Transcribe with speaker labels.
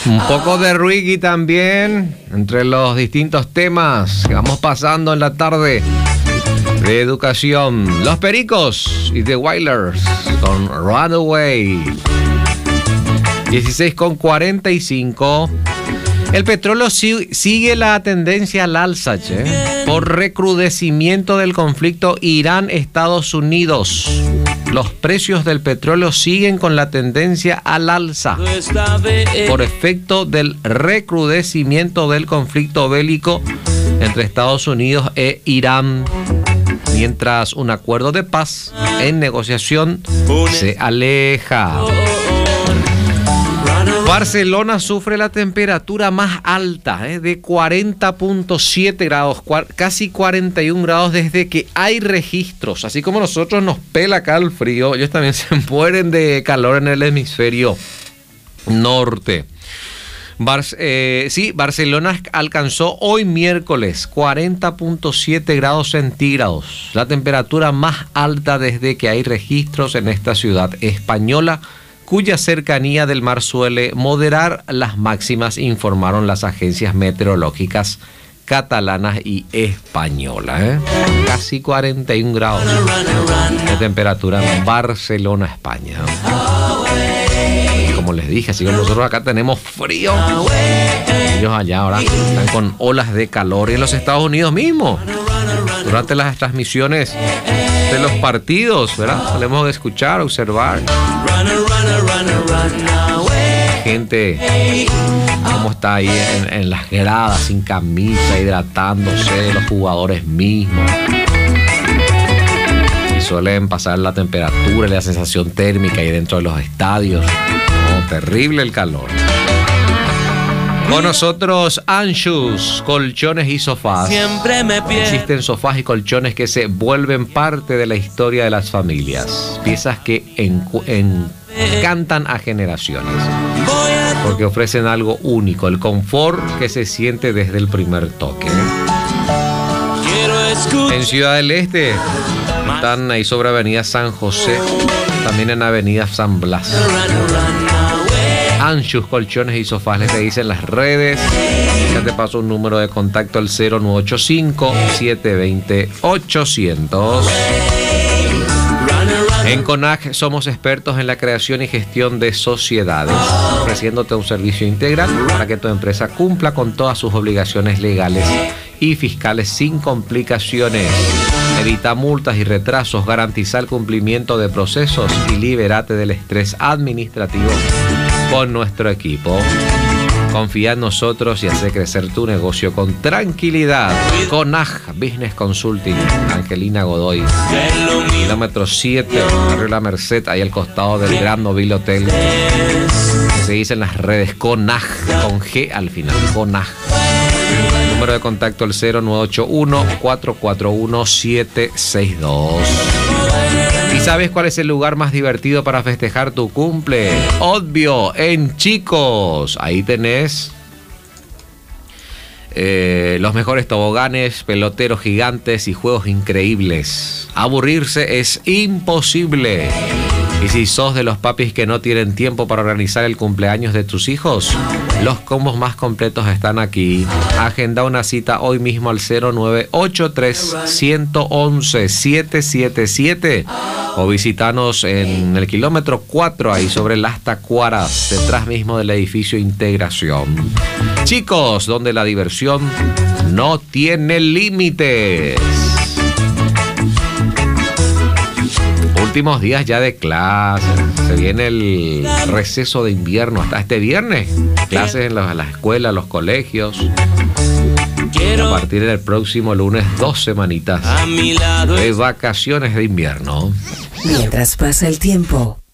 Speaker 1: Un poco de reggae también, entre los distintos temas que vamos pasando en la tarde de educación. Los Pericos y The Wailers con Runaway. 16:45. El petróleo sigue la tendencia al alza, por recrudecimiento del conflicto Irán-Estados Unidos. Los precios del petróleo siguen con la tendencia al alza por efecto del recrudecimiento del conflicto bélico entre Estados Unidos e Irán, mientras un acuerdo de paz en negociación se aleja. Barcelona sufre la temperatura más alta, de 40.7 grados, casi 41 grados desde que hay registros. Así como nosotros nos pela acá el frío, ellos también se mueren de calor en el hemisferio norte. Barcelona alcanzó hoy miércoles 40.7 grados centígrados, la temperatura más alta desde que hay registros en esta ciudad española, cuya cercanía del mar suele moderar las máximas, informaron las agencias meteorológicas catalanas y españolas. Casi 41 grados de temperatura en Barcelona, España. Y como les dije, así que nosotros acá tenemos frío. Ellos allá ahora están con olas de calor. Y en los Estados Unidos mismo, durante las transmisiones de los partidos, ¿verdad? Solemos escuchar, observar gente cómo está ahí en las gradas sin camisa, hidratándose, los jugadores mismos, y suelen pasar la temperatura y la sensación térmica ahí dentro de los estadios. Terrible el calor. Con nosotros Anschutz, colchones y sofás. Existen sofás y colchones que se vuelven parte de la historia de las familias. Piezas que encantan a generaciones, porque ofrecen algo único, el confort que se siente desde el primer toque. En Ciudad del Este están ahí sobre Avenida San José, también en Avenida San Blas. Anschutz, colchones y sofás, les dicen las redes. Ya te paso un número de contacto, al 0985-720-800. En CONAG somos expertos en la creación y gestión de sociedades, ofreciéndote un servicio integral para que tu empresa cumpla con todas sus obligaciones legales y fiscales sin complicaciones. Evita multas y retrasos, garantiza el cumplimiento de procesos y libérate del estrés administrativo con nuestro equipo. Confía en nosotros y hace crecer tu negocio con tranquilidad. CONAG Business Consulting, Angelina Godoy, kilómetro 7, barrio La Merced, ahí al costado del Gran Novil Hotel. Se dice en las redes CONAG, con G al final, CONAG. Número de contacto el 0981-441-762. ¿Y sabes cuál es el lugar más divertido para festejar tu cumple? Obvio, en Chicos. Ahí tenés los mejores toboganes, peloteros gigantes y juegos increíbles. Aburrirse es imposible. Y si sos de los papis que no tienen tiempo para organizar el cumpleaños de tus hijos, los combos más completos están aquí. Agenda una cita hoy mismo al 0983-111-777 o visitanos en el kilómetro 4, ahí sobre Las Tacuaras, detrás mismo del edificio Integración. Chicos, donde la diversión no tiene límites. Últimos días ya de clases, se viene el receso de invierno hasta este viernes, clases en las escuelas, los colegios. A partir del próximo lunes, 2 semanitas de vacaciones de invierno.
Speaker 2: Mientras pasa el tiempo,